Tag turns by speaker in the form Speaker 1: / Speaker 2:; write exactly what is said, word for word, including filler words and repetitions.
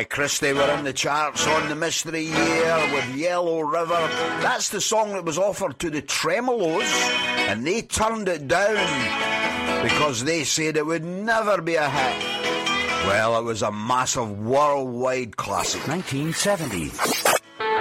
Speaker 1: Christie were in the charts on the Mystery Year with Yellow River. That's the song that was offered to the Tremolos, and they turned it down because they said it would never be a hit. Well, it was a massive worldwide classic.
Speaker 2: nineteen seventy.